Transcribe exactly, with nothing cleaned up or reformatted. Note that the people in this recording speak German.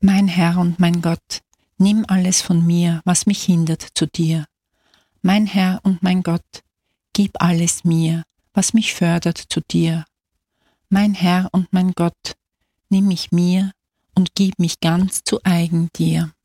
Mein Herr und mein Gott, nimm alles von mir, was mich hindert zu dir. Mein Herr und mein Gott, gib alles mir, was mich fördert zu dir. Mein Herr und mein Gott, nimm mich mir und gib mich ganz zu eigen dir.